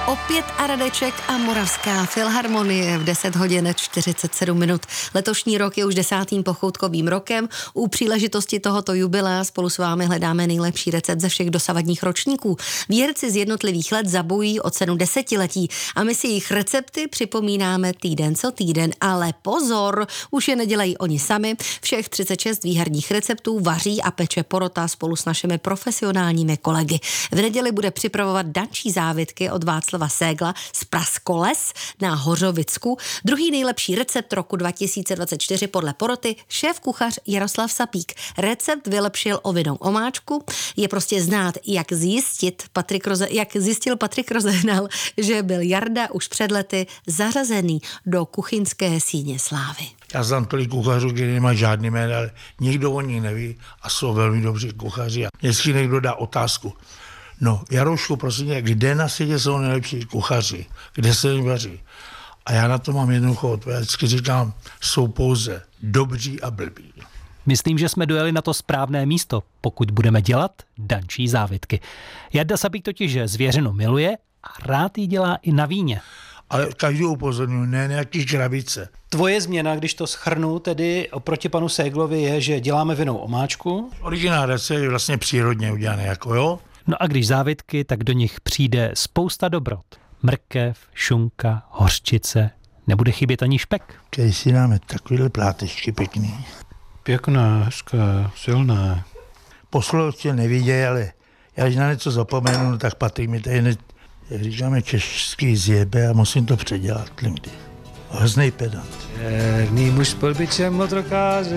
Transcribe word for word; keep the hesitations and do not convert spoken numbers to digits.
Opět a Radeček a Moravská filharmonie v deset hodin čtyřicet sedm minut. Letošní rok je už desátým pochoutkovým rokem. U příležitosti tohoto jubilea spolu s vámi hledáme nejlepší recept ze všech dosavadních ročníků. Výherci z jednotlivých let zabojují o cenu desetiletí a my si jejich recepty připomínáme týden co týden. Ale pozor, už je nedělají oni sami. Všech třicet šest výherních receptů vaří a peče porota spolu s našimi profesionálními kolegy. V neděli bude připravovat dančí závitky od Václava Ségla z Praskoles na Hořovicku. Druhý nejlepší recept roku dva tisíce dvacet čtyři podle poroty šéf kuchař Jaroslav Sapík. Recept vylepšil o vinnou omáčku. Je prostě znát, jak zjistit Patrik Roze, jak zjistil Patrik Rozehnal, že byl Jarda už před lety zařazený do kuchyňské síně slávy. Já znám tolik kuchařů, který nemá žádný jméno, ale nikdo o nich neví a jsou velmi dobří kuchaři. A jestli někdo dá otázku, no Jaroušku, prosím tě, kde na světě jsou nejlepší kuchaři, kde se jim vaří? A já na to mám jednoduchou odpověď. Vždycky říkám, jsou pouze dobří a blbí. Myslím, že jsme dojeli na to správné místo, pokud budeme dělat dančí závitky. Jarda Sapík totiž zvěřinu miluje a rád ji dělá i na víně. Ale každý upozorňuji, ne nějaký krabice. Tvoje změna, když to shrnu, tedy oproti panu Séglovi, je, že děláme vinnou omáčku. Originál recept je vlastně přírodně udělaný, jako jo. No a když závitky, tak do nich přijde spousta dobrot. Mrkev, šunka, hořčice, nebude chybět ani špek. Když si dáme takovýhle plátečky pěkný. Pěkná, hezká, silná. Posluchači nevidějí, ale já když na něco zapomenu, tak Patrik mi tady, ne, jak říkáme, český zjebe a musím to předělat někdy. Hroznej pedant. Černý muž s polbičem motorkáře.